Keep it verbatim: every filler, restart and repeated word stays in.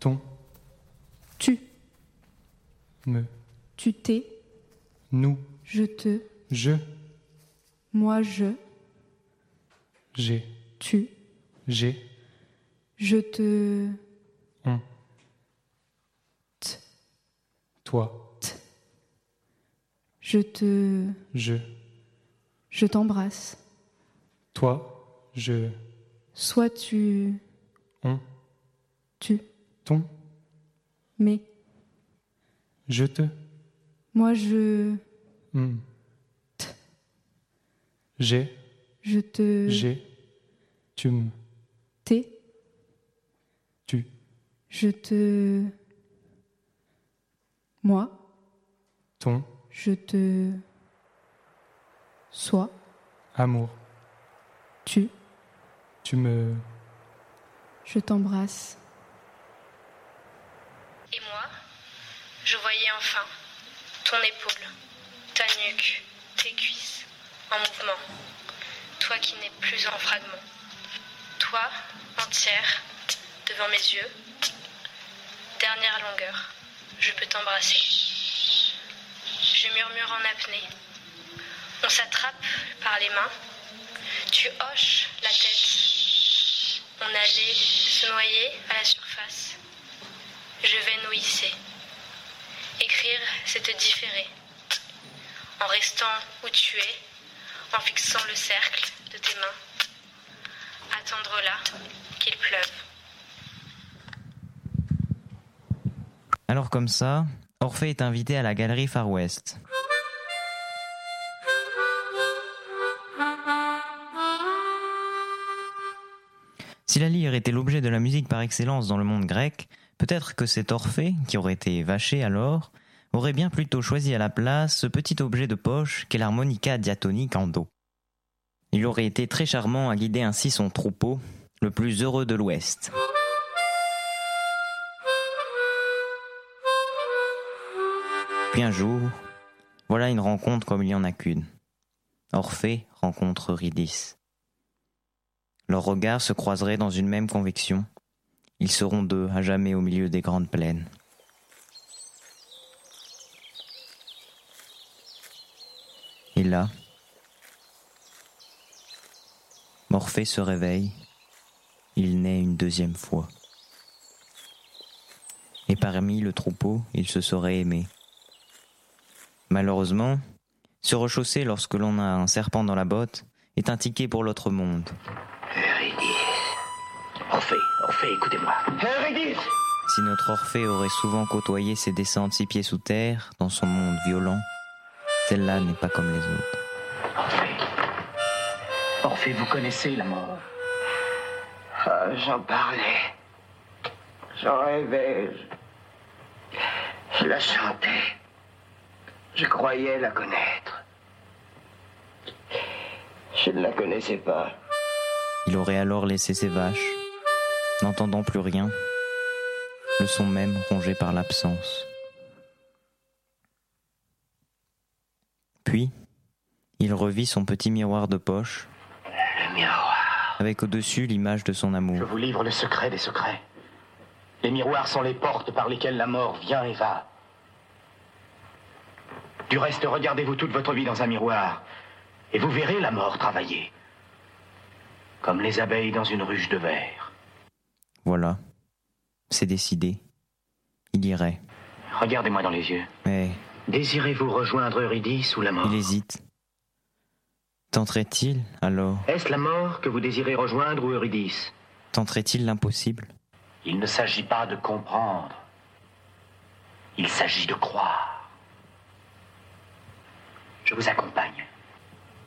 ton, tu, me, tu t'es, nous, je te, je, moi je, j'ai, tu, j'ai, je te, on, t, toi, t, je te, je, je t'embrasse. toi, je, Soit tu, on, tu, ton, mais, je te, moi je, hum, j'ai, je te, j'ai, tu me, t'es, tu, je te, moi, ton, je te, sois, amour, tu, tu me, je t'embrasse. Et moi, je voyais enfin ton épaule, ta nuque, tes cuisses en mouvement. Toi qui n'es plus en fragments. Toi, entière, devant mes yeux. Dernière longueur, je peux t'embrasser. Je murmure en apnée. On s'attrape par les mains. Tu hoches la tête. On allait se noyer à la surface. Je vais nous hisser. Écrire, c'est te différer. En restant où tu es, en fixant le cercle de tes mains. Attendre là qu'il pleuve. Alors comme ça, Orphée est invité à la galerie Far West. Si la lyre était l'objet de la musique par excellence dans le monde grec, peut-être que cet Orphée, qui aurait été vaché alors, aurait bien plutôt choisi à la place ce petit objet de poche qu'est l'harmonica diatonique en do. Il aurait été très charmant à guider ainsi son troupeau, le plus heureux de l'Ouest. Puis un jour, voilà une rencontre comme il n'y en a qu'une. Orphée rencontre Eurydice. Leurs regards se croiseraient dans une même conviction. Ils seront deux à jamais au milieu des grandes plaines. Et là, Orphée se réveille. Il naît une deuxième fois. Et parmi le troupeau, il se serait aimé. Malheureusement, se rechausser lorsque l'on a un serpent dans la botte est un ticket pour l'autre monde. Eurydice. Orphée, Orphée, écoutez-moi. Eurydice! Si notre Orphée aurait souvent côtoyé ces descentes six pieds sous terre dans son monde violent, celle-là n'est pas comme les autres. Orphée. Orphée, vous connaissez la mort? Ah, j'en parlais. J'en rêvais. Je... je la chantais. Je croyais la connaître. Je ne la connaissais pas. Il aurait alors laissé ses vaches, n'entendant plus rien, le son même rongé par l'absence. Puis, il revit son petit miroir de poche, Le miroir. avec au-dessus l'image de son amour. Je vous livre le secret des secrets. Les miroirs sont les portes par lesquelles la mort vient et va. Du reste, regardez-vous toute votre vie dans un miroir, et vous verrez la mort travailler. Comme les abeilles dans une ruche de verre. Voilà, c'est décidé. Il irait. Regardez-moi dans les yeux. Mais Désirez-vous rejoindre Eurydice ou la mort? il hésite. Tenterait-il, alors, Est-ce la mort que vous désirez rejoindre ou Eurydice? tenterait-il l'impossible? Il ne s'agit pas de comprendre. Il s'agit de croire. Je vous accompagne.